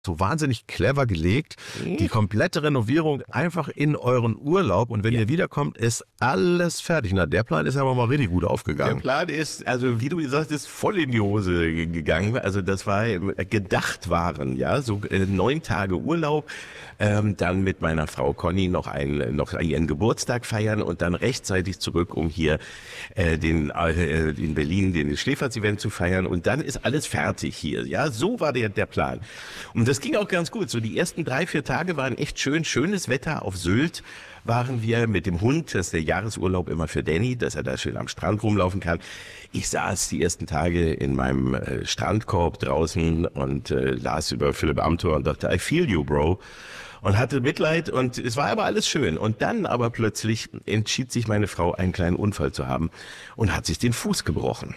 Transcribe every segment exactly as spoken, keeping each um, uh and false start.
so wahnsinnig clever gelegt. Die komplette Renovierung einfach in euren Urlaub und wenn ja. ihr wiederkommt, ist alles fertig. Na, der Plan ist aber mal richtig gut aufgegangen. Der Plan ist, also wie du gesagt hast, voll in die Hose gegangen. Also das war gedacht waren, ja, so äh, neun Tage Urlaub, ähm, dann mit meiner Frau Conny noch einen, noch ihren Geburtstag feiern und dann rechtzeitig zurück, um hier äh, den äh, in Berlin den Schläferz-Event zu feiern und dann ist alles fertig hier. Ja, so war der der Plan. Und das ging auch ganz gut. So die ersten drei, vier Tage waren echt schön. Schönes Wetter auf Sylt waren wir mit dem Hund. Das ist der Jahresurlaub immer für Danny, dass er da schön am Strand rumlaufen kann. Ich saß die ersten Tage in meinem äh, Strandkorb draußen und äh, las über Philipp Amthor und dachte, I feel you, bro. Und hatte Mitleid und es war aber alles schön. Und dann aber plötzlich entschied sich meine Frau, einen kleinen Unfall zu haben und hat sich den Fuß gebrochen.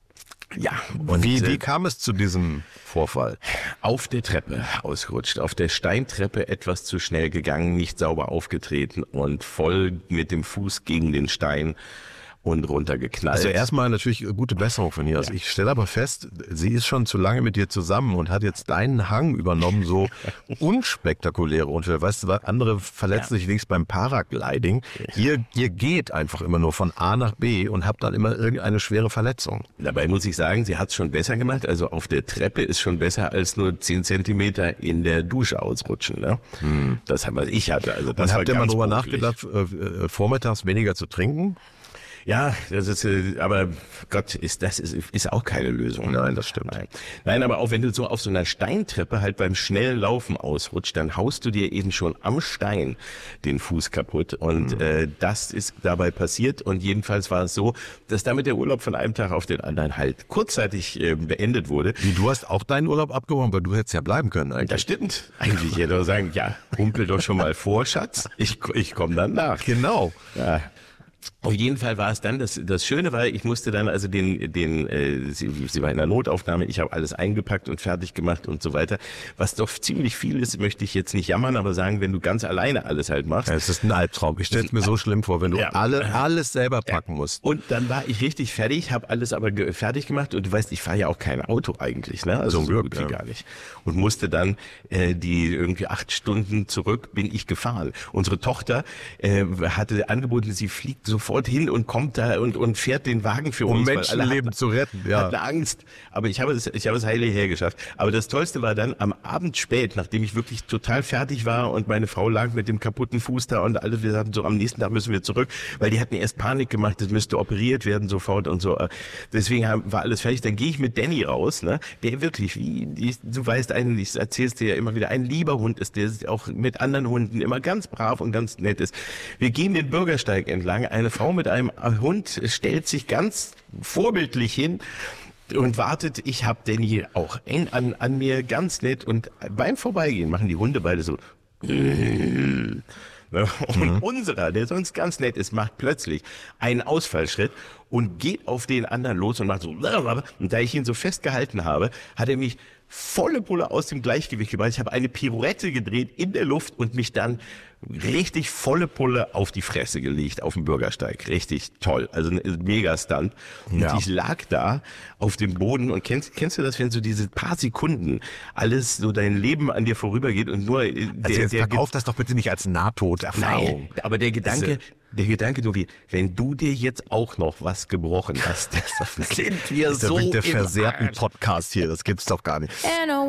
Ja. Und wie, wie kam es zu diesem Vorfall? Auf der Treppe ausgerutscht, auf der Steintreppe etwas zu schnell gegangen, nicht sauber aufgetreten und voll mit dem Fuß gegen den Stein und runtergeknallt. Also erstmal natürlich gute Besserung von ihr. Also ich stelle aber fest, sie ist schon zu lange mit dir zusammen und hat jetzt deinen Hang übernommen, so unspektakuläre Unfälle. Weißt du, was andere verletzen sich wenigstens beim Paragliding. Ihr, ihr geht einfach immer nur von A nach B und habt dann immer irgendeine schwere Verletzung. Dabei muss ich sagen, sie hat es schon besser gemacht. Also auf der Treppe ist schon besser als nur zehn Zentimeter in der Dusche ausrutschen. Ne? Hm. Das, was ich hatte. Also das und war habt ihr mal ganz drüber beruflich. nachgedacht, äh, vormittags weniger zu trinken? Ja, das ist, aber Gott, ist das ist, ist auch keine Lösung. Nein, das stimmt. Nein. Nein, aber auch wenn du so auf so einer Steintreppe halt beim schnellen Laufen ausrutscht, dann haust du dir eben schon am Stein den Fuß kaputt. Und mhm. äh, das ist dabei passiert. Und jedenfalls war es so, dass damit der Urlaub von einem Tag auf den anderen halt kurzzeitig äh, beendet wurde. Wie, du hast auch deinen Urlaub abgebrochen, weil du hättest ja bleiben können eigentlich. Das stimmt. Eigentlich hätte er sagen, ja, humpel doch schon mal vor, Schatz. Ich, ich komme dann nach. Genau. Ja. Auf jeden Fall war es dann, das, das Schöne war, ich musste dann also den, den äh, sie, sie war in der Notaufnahme, ich habe alles eingepackt und fertig gemacht und so weiter. Was doch ziemlich viel ist, möchte ich jetzt nicht jammern, aber sagen, wenn du ganz alleine alles halt machst. Ja, es ist ein Albtraum. Ich stelle es mir so schlimm vor, wenn du ja. alle alles selber packen musst. Und dann war ich richtig fertig, habe alles aber ge- fertig gemacht und du weißt, ich fahre ja auch kein Auto eigentlich, ne? Also so, so gut wie ja. gar nicht. Und musste dann äh, die irgendwie acht Stunden zurück bin ich gefahren. Unsere Tochter äh, hatte angeboten, sie fliegt sofort hin und kommt da und, und fährt den Wagen für um uns. Um Menschenleben zu retten, ja. Hatte Angst, aber ich habe es, ich habe es heilig hergeschafft. Aber das Tollste war dann am Abend spät, nachdem ich wirklich total fertig war und meine Frau lag mit dem kaputten Fuß da und alle, wir sagten so, am nächsten Tag müssen wir zurück, weil die hatten erst Panik gemacht, das müsste operiert werden sofort und so. Deswegen war alles fertig. Dann gehe ich mit Danny raus, ne, der wirklich, wie, die, du weißt, ein, ich erzähl's dir ja immer wieder, ein lieber Hund ist, der auch mit anderen Hunden immer ganz brav und ganz nett ist. Wir gehen den Bürgersteig entlang, eine Frau mit einem Hund stellt sich ganz vorbildlich hin und wartet. Ich habe Danny auch eng an, an mir, ganz nett. Und beim Vorbeigehen machen die Hunde beide so. Und mhm. unserer, der sonst ganz nett ist, macht plötzlich einen Ausfallschritt und geht auf den anderen los und macht so. Und da ich ihn so festgehalten habe, hat er mich volle Pulle aus dem Gleichgewicht gebracht. Ich habe eine Pirouette gedreht in der Luft und mich dann richtig volle Pulle auf die Fresse gelegt auf dem Bürgersteig. Richtig toll. Also ein Mega-Stunt. Und ja. ich lag da auf dem Boden und kennst, kennst du das, wenn so diese paar Sekunden alles so dein Leben an dir vorübergeht und nur der, also jetzt der verkauf das doch bitte nicht als Nahtoderfahrung. Nein, aber der Gedanke, der Gedanke nur wie, wenn du dir jetzt auch noch was gebrochen hast, das sind wir das ist so der versehrten Podcast hier, das gibt's doch gar nicht.